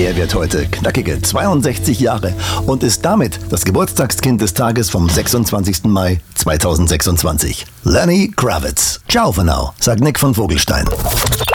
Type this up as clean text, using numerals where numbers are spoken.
Er wird heute knackige 62 Jahre und ist damit das Geburtstagskind des Tages vom 26. Mai 2026. Lenny Kravitz. Ciao for now, sagt Nick von Vogelstein.